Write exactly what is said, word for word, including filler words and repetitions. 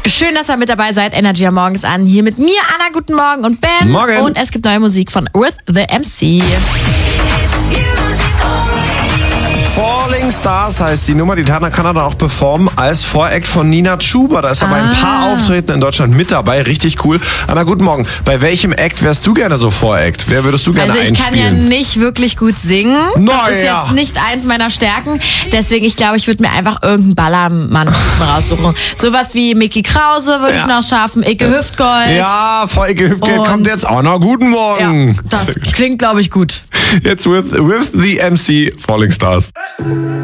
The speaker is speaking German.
Schön, dass ihr mit dabei seid. Energy am Morgens an. Hier mit mir, Anna. Guten Morgen und Ben. Morgen. Und es gibt neue Musik von With the M C. Falling Stars heißt die Nummer, die Tana Kanada auch performen als Voract von Nina Chuba. Da ist aber ein paar Ah. Auftritten in Deutschland mit dabei. Richtig cool. Anna, guten Morgen. Bei welchem Act wärst du gerne so Voract? Wer würdest du gerne Also ich einspielen? kann ja nicht wirklich gut singen. Na das ist ja. jetzt nicht eins meiner Stärken. Deswegen, ich glaube, ich würde mir einfach irgendeinen Ballermann raussuchen. Sowas wie Mickey Krause würde Ja. ich noch schaffen. Icke Hüftgold. Ja, Folge Und- kommt jetzt. Anna, guten Morgen. Ja, das klingt, glaube ich, gut. Jetzt with, with the M C Falling Stars.